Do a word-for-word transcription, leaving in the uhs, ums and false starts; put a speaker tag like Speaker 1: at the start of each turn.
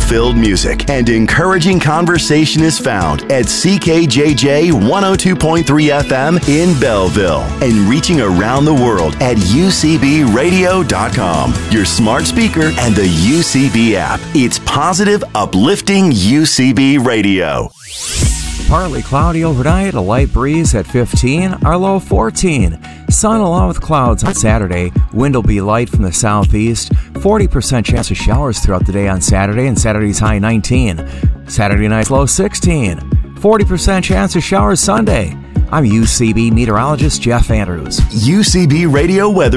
Speaker 1: soul-filled music and encouraging conversation is found at C K J J one oh two point three F M in Belleville and reaching around the world at U C B radio dot com, your smart speaker, and the U C B app. It's positive, uplifting U C B radio.
Speaker 2: Partly cloudy overnight, a light breeze at fifteen, our low fourteen. Sun along with clouds on Saturday. Wind will be light from the southeast. forty percent chance of showers throughout the day on Saturday, and Saturday's high nineteen. Saturday night's low sixteen. forty percent chance of showers Sunday. I'm U C B meteorologist Jeff Andrews.
Speaker 1: U C B Radio Weather